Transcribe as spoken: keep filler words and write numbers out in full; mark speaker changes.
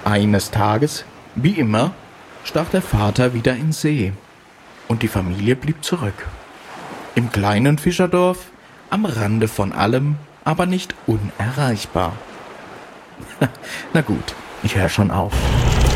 Speaker 1: Eines Tages, wie immer, stach der Vater wieder in See und die Familie blieb zurück. Im kleinen Fischerdorf, am Rande von allem, aber nicht unerreichbar. Na gut, ich höre schon auf.